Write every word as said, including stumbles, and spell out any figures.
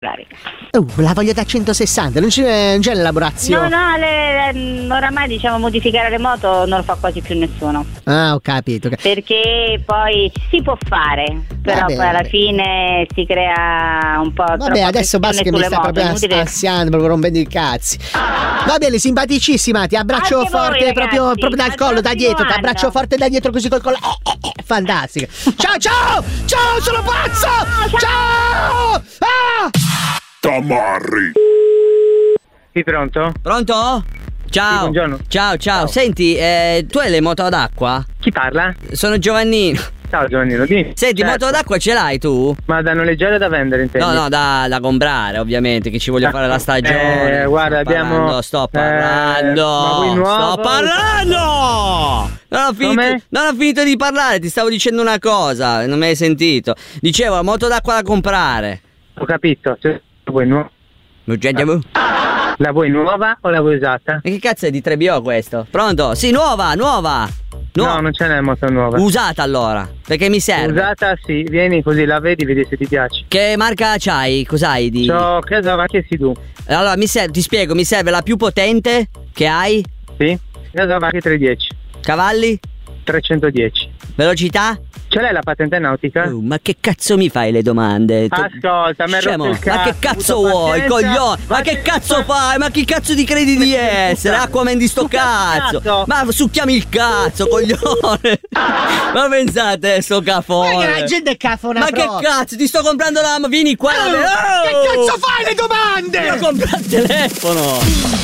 Uh, la voglio da centosessanta, non c'è, non c'è l'elaborazione. No, no, le, le, oramai diciamo modificare le moto non lo fa quasi più nessuno. Ah, ho capito. Perché poi si può fare, però Vabbè, poi alla vabbè. fine si crea un po'. Vabbè, adesso basta che mi sta proprio inutile. assiando, proprio rompendo i cazzi. Va bene, simpaticissima, ti abbraccio Anche voi, forte, ragazzi, proprio, proprio dal al collo, da prossimo dietro, ti abbraccio anno. forte da dietro così col collo. Eh, eh, eh, fantastica. Ciao, ciao! Ciao, sono pazzo! Ciao! Ah! Tamarri. Sì, pronto? Pronto? Ciao. Sì, buongiorno. Ciao, ciao. Senti, eh, tu hai le moto ad acqua? Chi parla? Sono Giovannino. Ciao Giovannino, dimmi. Senti, Certo. moto ad acqua ce l'hai tu? Ma da noleggiare o da vendere, intendi? No, no, da, da comprare, ovviamente, che ci voglio fare la stagione. Eh, guarda, sto abbiamo- parlando, sto parlando. Eh, ma vuoi nuovo? Sto parlando! Non ho, finito, Come? non ho finito di parlare, ti stavo dicendo una cosa, non mi hai sentito. Dicevo, la moto d'acqua da comprare. Ho capito. Cioè, la vuoi nuova? La vuoi nuova o la vuoi usata? Ma che cazzo è di tre B O questo? Pronto? Sì, nuova, nuova. Nuova. No, non ce n'è moto nuova. Usata allora, perché mi serve. Usata sì, vieni così la vedi, vedi se ti piace. Che marca c'hai? Cos'hai di... C'ho Casa che si tu. Allora, mi serve, ti spiego, mi serve la più potente che hai. Sì? Casa trecentodieci. Cavalli? trecentodieci. Velocità? Ce l'hai la patente nautica? Uh, ma che cazzo mi fai le domande? Tu- Ascolta, mi hai Scemo, rotto il cazzo. ma che cazzo avuto vuoi, pazienza, coglione? Ma che cazzo fai? Ma chi cazzo ti credi di essere? Aquaman di sto cazzo. cazzo. Ma succhiami il cazzo, coglione. Ma pensate, sto cafone. Ma che la gente è cafona Ma che proprio. cazzo, ti sto comprando la... Vieni qua. Oh, Oh! che cazzo fai le domande? Io compro il telefono.